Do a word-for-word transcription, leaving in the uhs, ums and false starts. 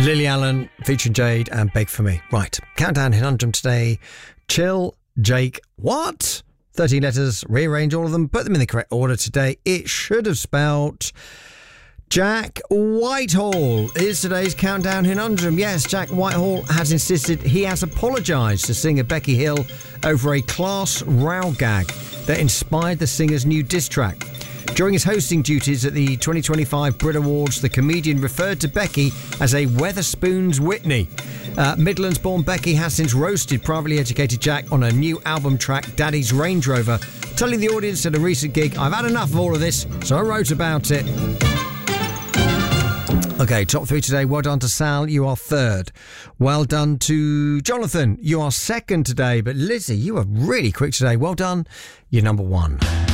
Lily Allen featuring Jade and Beg For Me. Right, Countdown Conundrum today. Chill, Jake, what? thirteen letters, rearrange all of them, put them in the correct order today. It should have spelt Jack Whitehall is today's Countdown Conundrum. Yes, Jack Whitehall has insisted he has apologised to singer Becky Hill over a class row gag that inspired the singer's new diss track. During his hosting duties at the twenty twenty-five Brit Awards, the comedian referred to Becky as a Weatherspoons Whitney. Uh, Midlands-born Becky has since roasted privately educated Jack on a new album track, Daddy's Range Rover, telling the audience at a recent gig, "I've had enough of all of this, so I wrote about it." Okay, top three today. Well done to Sal, you are third. Well done to Jonathan, you are second today. But Lizzie, you are really quick today. Well done, you're number one.